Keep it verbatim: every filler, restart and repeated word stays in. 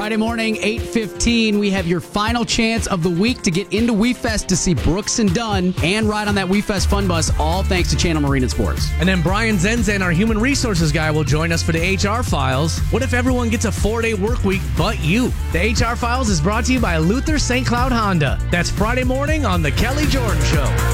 Friday morning, eight fifteen, we have your final chance of the week to get into WeFest to see Brooks and Dunn and ride on that WeFest Fun Bus, all thanks to Channel Marine and Sports. And then Brian Zenzen, our human resources guy, will join us for the H R Files. What if everyone gets a four-day work week but you? The H R Files is brought to you by Luther Saint Cloud Honda. That's Friday morning on The Kelly Jordan Show.